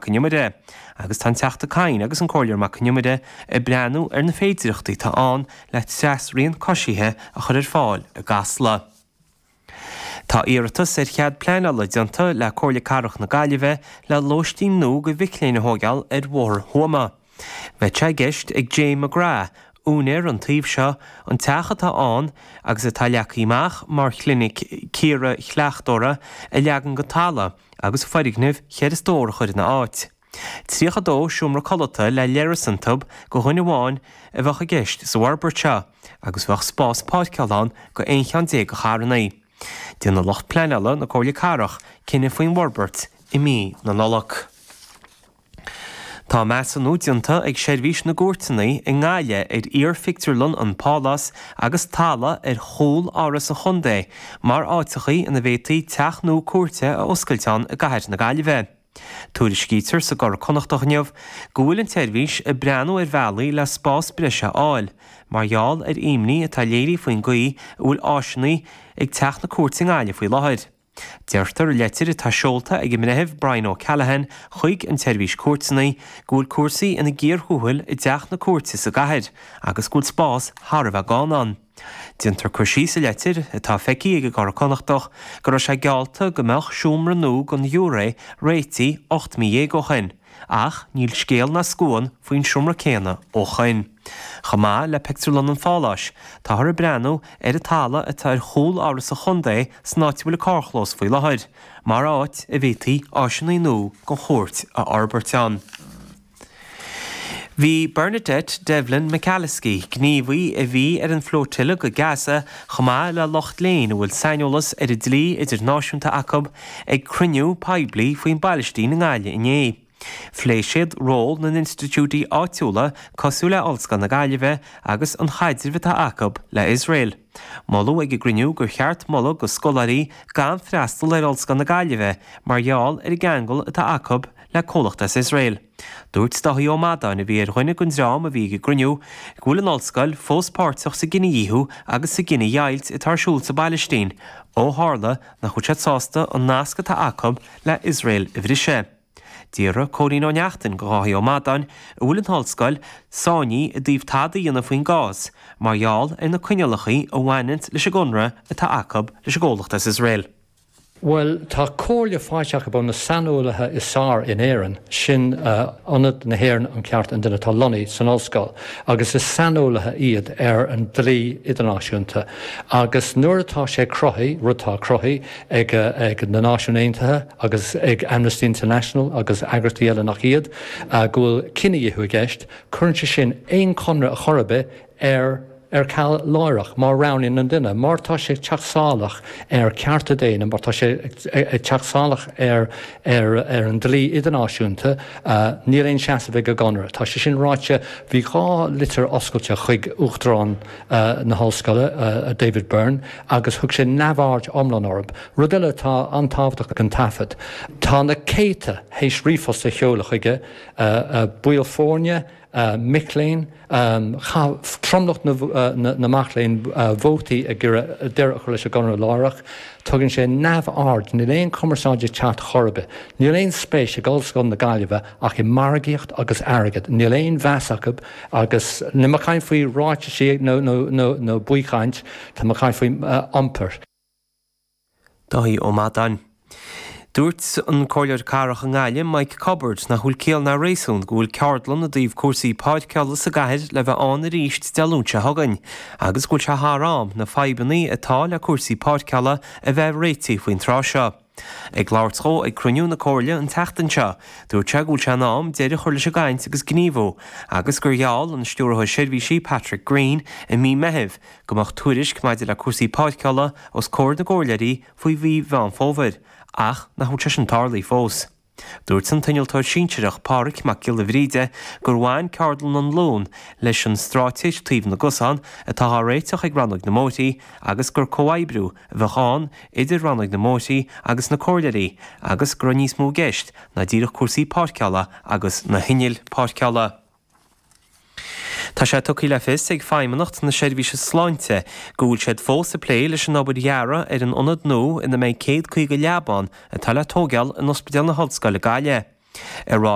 cniumide, agus tá teachta cain agus an cóilear mac cniumide I breanú na féidireachtaí tá an le tres rion cosíthe a chur fáil a gasla. Tá iarratas chead pleanala dianta le cóirla carach na Gaillimhe le lóistí nó go bhicléine hógeal mhór thuama. Bheith sé gist ag Jay McGrath, únéir an taobh seo an teachatá an agus atá leachíach mar chlinig Ciara Chleachtóra a leagan go talla agus farignimh chead is tóra chuir na áit. Tríchadó siúmra colata le leirasantub go chuine bháin a bhecha gist sa Warbirte agus bheith spás páidceáán go 1 go charnaí. Dína locht pleanala na cóirla carach cinenne faoin Warbert I mí na nolach. Tá meas an údianta ag seirbhís na gúirtaí I ngáile Iarfictarlun an Pálas agus talla hól áras a chundé, mar áitichaí ina bhétaí teach nó cuairte a oscailteán a gaiir na Gaillimhe. Túir scítar sa gar connachtachneamh, go bhfuil an seirbhís a breanú bhealaí le spás breise áil, margheall imní atá léirí faoin gaí a bhfuil áisinaí ag teach na cuairtaí ngáile faoi láthair. Deirtar letir tá seolta ag minitheh Brian O'Callaghan chuig an seirbhís cuairteannaí go bhfuil cuasaí ina ggéarthúil I deach na cuairte sa gaiir agus gúil spás thar bheith gáán. Dintar chuirsí sa letir atá feici ag gar connachtach go raibh sé gealta go mbeadh siúmra nó gon euro réití 8,000 ó chain, ach níl scéal na scóin faoin siúmra céanna ó chain. Chamá le Pictarlun an Fálas, tá thar breanú a talla atá hól áras a chundé snáiti bhfuil cárchlós faoi láthair, mar áit a bhétaí áisinaí nó go chóirt a Arberteán. Bhí Bernadette Devlin McAlliskey gníomhaí a bhí an flótile go Gaza chamá le Locht Léinn bhfuil sainolalas a dlí idirnáisiúnta acab ag cruniú peibli faoin Bailistí na ngáile inné. Fléisiad ról na Institútaí áitiúla cosúla olscan na Gaillimhe agus an chaidirmhitá acab le Israel. Molú ag griniú gur cheart molla go scolarí gan freastal ar olscan na Gaillimhe margheall I gangol atá acab le cólachtas Israel. Dúirt Daithí Ó Madáin a bhí chuine gon rám a bhí go griniú gúil an olscail fós páirteach sa Gine Dhíthú agus sa Gine Dhailt I tarsúil sa Bailisttín ó tharla na chuid sásta an nasca tá acab le Israel I bhrisise. Díra cóirín ó neachtain go Daithí Ó Madáin a bhfuil an olscail sáiní a dtíobh tada dhéanamh faoin gás, margheall na cuinealachaí ó bhainint leis a gunra atá acab leis a ggólachtas Israel. Well, tá cóirle fáiseach ab na sanolaithe is sár in éireann sin anad na hhéireann an ceart an duine tá lonaí san ollscoil, agus is sanolaithe iad an dlí idirnáisiúnta. Agus nuair atá sé crothaí, rutá crothaí ag na náisiún Aontaithe, agus ag Amnesty International, agus eagrairtaí eile nach iad, go bhfuil cinenne dhéithú gceist, chuirnte sin aon conra a chorbe cael láireach mar ranin an duine, mar tá sé teachsálach cearta déanam, mar tá sé teachsálach an dlí idirnáisiúnta, níl aon seasa bheith go gonra. Tá sé sin ráite bhí gá litir oscailte chuig Uachtarán na hallscoile David Byrne, agus thug sé neamháirt omlan orb. Rudile tá antábhachtach an tafad. Tá na céite hééis rífos a cheola chuige Buil Fórne, Micklein, tromlocht na Maclein vótaí a gur deire chu leis a ganra láireach, tugann sé neamh-ard ní léon cumarsáide teat chorbe, ní léon spéis a ggóilscoil na Gaillimhe ach I margaíocht agus airgad, ní léon bheasacab agus na macain faoi ráite sé nó buíchaint tá macain faoi ampar. Daithí Ó Madáin. Dúirt an cóilear carach an Gaillimhe Mike Cobard na bhfuil céal na réasún go bhfuil ceardlan na daobh cuasaí páidceála sa gaiir le bheith an a ríist dealúnte thugainn, agus gúil se thráim na feibannaí atá le cuasaí páidceála a bheith réití faoin tráseo. Ag láirtó ag cruniú na cóirle an teachtainse, dúirt se gúil se nám deidir chuir leis a gcaint agus gníomhó, agus gur gheall an stúrtha seirbhísí Patrick Green I mí meitheamh go mbeadh tuairisc maidir le cuasaí páidceála os cóir na cóirleirí faoi bhí bhean fómhair. Ach na chuid an tarlaí fós. Dúirt san tuinealtóir sínteach Pádraic Mac Gille Bhríde gur bhhain ceardlan an lón leis an strátéis taobh na gosán atá réiteach ag rannaigh na mótaí agus gur comhaidbriú bheitháin idir rannaigh na mótaí agus na cóirleirí agus gur níos mó gceist na díreach cuasaí páidceála agus na hinneil páidceála. Tá sé tucaí le fis ag feidhmeannacht na seirbhíse sláinte go bhfuil siad fós a plé leis an obair dheara ar an ionad nó ina méid 150 leabán atá le tógeal an ospidéal na hallscoile Gaillimhe.